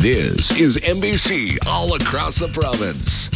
This is MBC all across the province.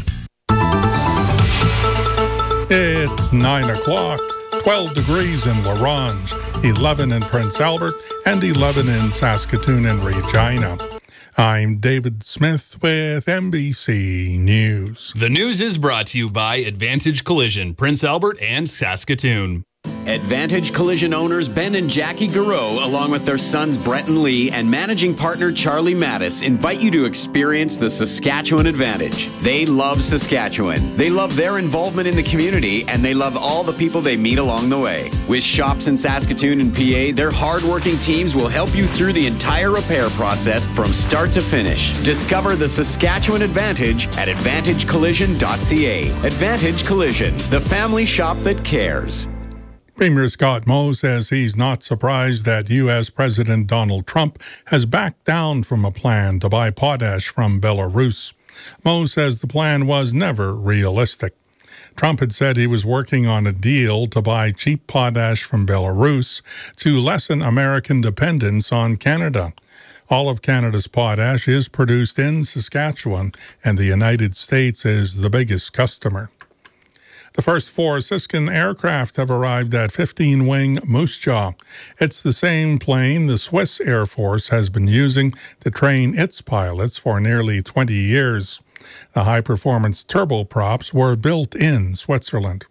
It's 9 o'clock, 12 degrees in La Ronge, 11 in Prince Albert, and 11 in Saskatoon and Regina. I'm David Smith with MBC News. The news is brought to you by Advantage Collision, Prince Albert and Saskatoon. Advantage Collision owners Ben and Jackie Garreau, along with their sons Brett and Lee and managing partner Charlie Mattis, invite you to experience the Saskatchewan Advantage. They love Saskatchewan. They love their involvement in the community, and they love all the people they meet along the way. With shops in Saskatoon and PA, their hardworking teams will help you through the entire repair process from start to finish. Discover the Saskatchewan Advantage at AdvantageCollision.ca. Advantage Collision, the family shop that cares. Premier Scott Moe says he's not surprised that U.S. President Donald Trump has backed down from a plan to buy potash from Belarus. Moe says the plan was never realistic. Trump had said he was working on a deal to buy cheap potash from Belarus to lessen American dependence on Canada. All of Canada's potash is produced in Saskatchewan, and the United States is the biggest customer. The first 4 Siskin aircraft have arrived at 15-wing Moose Jaw. It's the same plane the Swiss Air Force has been using to train its pilots for nearly 20 years. The high-performance turboprops were built in Switzerland.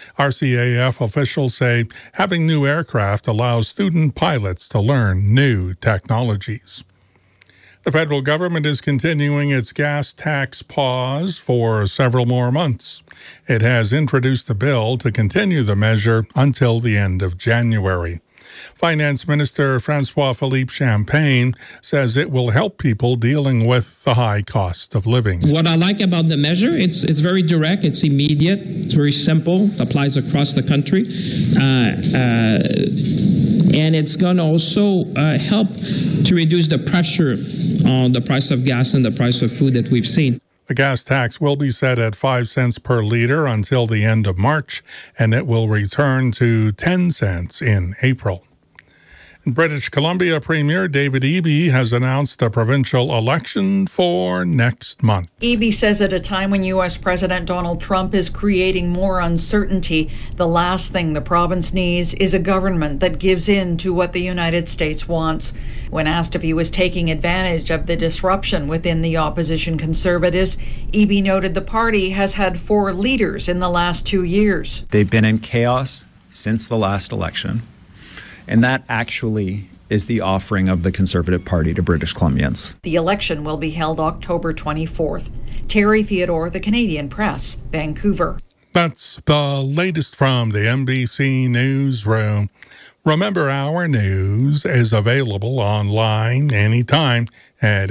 RCAF officials say having new aircraft allows student pilots to learn new technologies. The federal government is continuing its gas tax pause for several more months. It has introduced a bill to continue the measure until the end of January. Finance Minister François-Philippe Champagne says it will help people dealing with the high cost of living. What I like about the measure, it's very direct, it's immediate, it's very simple, it applies across the country. And it's going to also help to reduce the pressure on the price of gas and the price of food that we've seen. The gas tax will be set at 5 cents per litre until the end of March, and it will return to 10 cents in April. In British Columbia, Premier David Eby has announced a provincial election for next month. Eby says at a time when U.S. President Donald Trump is creating more uncertainty, the last thing the province needs is a government that gives in to what the United States wants. When asked if he was taking advantage of the disruption within the opposition Conservatives, Eby noted the party has had 4 leaders in the last 2 years. They've been in chaos since the last election. And that actually is the offering of the Conservative Party to British Columbians. The election will be held October 24th. Terry Theodore, The Canadian Press, Vancouver. That's the latest from the MBC Newsroom. Remember, our news is available online anytime at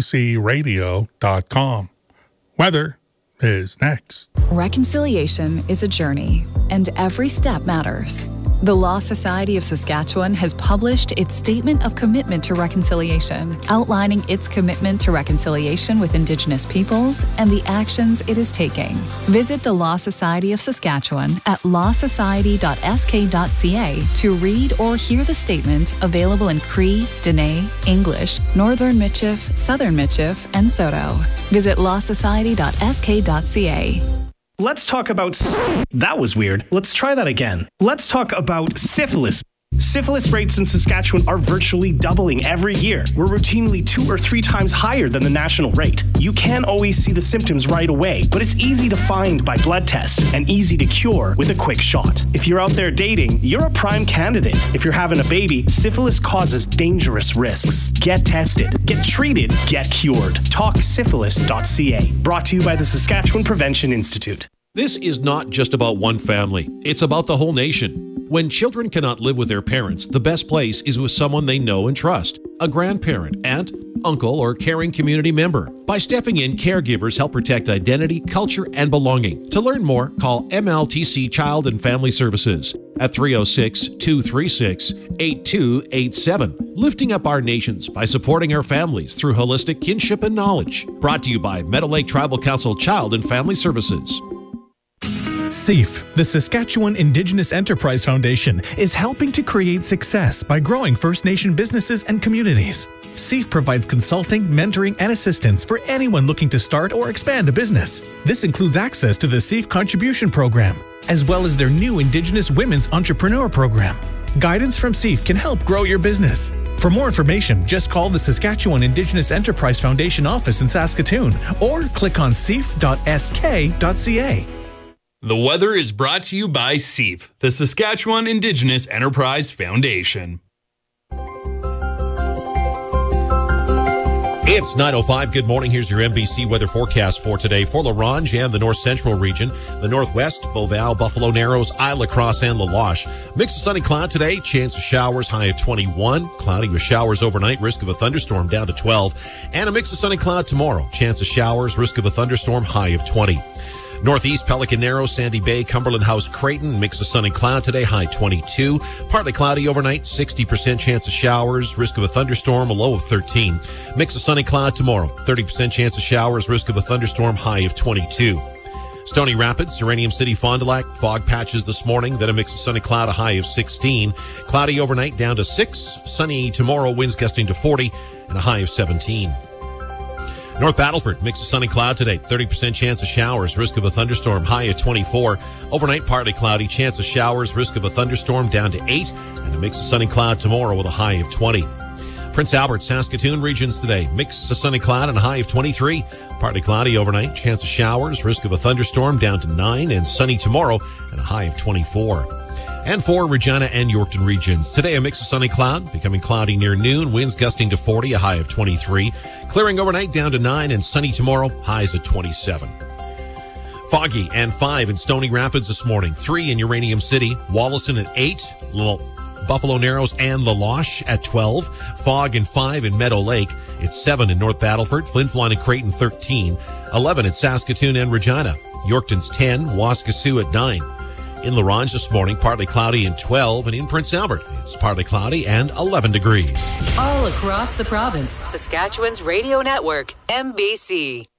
mbcradio.com. Weather is next. Reconciliation is a journey, and every step matters. The Law Society of Saskatchewan has published its Statement of Commitment to Reconciliation, outlining its commitment to reconciliation with Indigenous peoples and the actions it is taking. Visit the Law Society of Saskatchewan at lawsociety.sk.ca to read or hear the statement, available in Cree, Dene, English, Northern Michif, Southern Michif, and Soto. Visit lawsociety.sk.ca. Let's talk about... That was weird. Let's try that again. Let's talk about syphilis. Syphilis rates in Saskatchewan are virtually doubling every year. We're routinely 2 or 3 times higher than the national rate. You can't always see the symptoms right away, but it's easy to find by blood tests and easy to cure with a quick shot. If you're out there dating, you're a prime candidate. If you're having a baby, syphilis causes dangerous risks. Get tested, get treated, get cured. TalkSyphilis.ca. Brought to you by the Saskatchewan Prevention Institute. This is not just about one family. It's about the whole nation. When children cannot live with their parents, the best place is with someone they know and trust. A grandparent, aunt, uncle, or caring community member. By stepping in, caregivers help protect identity, culture, and belonging. To learn more, call MLTC Child and Family Services at 306-236-8287. Lifting up our nations by supporting our families through holistic kinship and knowledge. Brought to you by Meadow Lake Tribal Council Child and Family Services. SEAF, the Saskatchewan Indigenous Enterprise Foundation, is helping to create success by growing First Nation businesses and communities. SEAF provides consulting, mentoring, and assistance for anyone looking to start or expand a business. This includes access to the SEAF Contribution Program, as well as their new Indigenous Women's Entrepreneur Program. Guidance from SEAF can help grow your business. For more information, just call the Saskatchewan Indigenous Enterprise Foundation office in Saskatoon or click on seaf.sk.ca. The weather is brought to you by SEAF, the Saskatchewan Indigenous Enterprise Foundation. It's 9:05. Good morning. Here's your NBC weather forecast for today. For La Ronge and the north central region, the northwest, Beauval, Buffalo Narrows, Isle Cross, and La Loche. Mix of sunny cloud today. Chance of showers, high of 21. Cloudy with showers overnight. Risk of a thunderstorm down to 12. And a mix of sunny cloud tomorrow. Chance of showers, risk of a thunderstorm, high of 20. Northeast, Pelican Narrows, Sandy Bay, Cumberland House, Creighton. Mix of sunny cloud today, high 22. Partly cloudy overnight, 60% chance of showers, risk of a thunderstorm, a low of 13. Mix of sunny cloud tomorrow, 30% chance of showers, risk of a thunderstorm, high of 22. Stony Rapids, Uranium City, Fond du Lac, fog patches this morning, then a mix of sunny cloud, a high of 16. Cloudy overnight down to 6. Sunny tomorrow, winds gusting to 40, and a high of 17. North Battleford, mix of sunny cloud today, 30% chance of showers, risk of a thunderstorm, high of 24. Overnight, partly cloudy, chance of showers, risk of a thunderstorm down to 8, and a mix of sunny cloud tomorrow with a high of 20. Prince Albert, Saskatoon regions today, mix of sunny cloud and a high of 23. Partly cloudy overnight, chance of showers, risk of a thunderstorm down to 9, and sunny tomorrow and a high of 24. And for Regina and Yorkton regions, today a mix of sunny cloud, becoming cloudy near noon, winds gusting to 40, a high of 23. Clearing overnight down to 9, and sunny tomorrow, highs at 27. Foggy and 5 in Stony Rapids this morning, 3 in Uranium City, Wollaston at 8, Buffalo Narrows and La Loche at 12. Fog and 5 in Meadow Lake. It's 7 in North Battleford, Flin Flon and Creighton 13. 11 at Saskatoon and Regina. Yorkton's 10, Waskesiu at 9. In La Ronge this morning, partly cloudy and 12. And in Prince Albert, it's partly cloudy and 11 degrees. All across the province, Saskatchewan's radio network, MBC.